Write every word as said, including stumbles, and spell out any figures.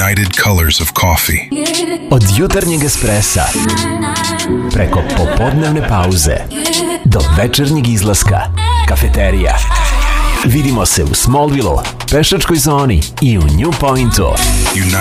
United Colors of Coffee. Od jutarnjeg espressa preko popodnevne pauze do večernjeg izlaska, kafeterija. Vidimo se u Smallville, pešačkoj zoni i u New Pointu.